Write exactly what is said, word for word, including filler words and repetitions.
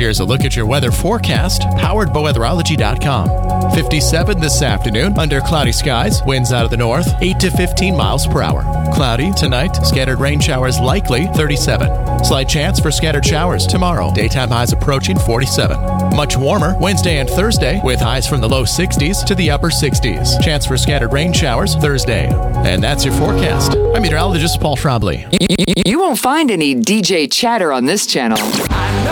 Here's a look at your weather forecast, powered by weatherology dot com. fifty-seven this afternoon, under cloudy skies, winds out of the north, eight to fifteen miles per hour. Cloudy tonight, scattered rain showers likely, thirty-seven. Slight chance for scattered showers tomorrow, daytime highs approaching forty-seven. Much warmer Wednesday and Thursday, with highs from the low sixties to the upper sixties. Chance for scattered rain showers Thursday. And that's your forecast. I'm meteorologist Paul Schrabley. You won't find any D J chatter on this channel.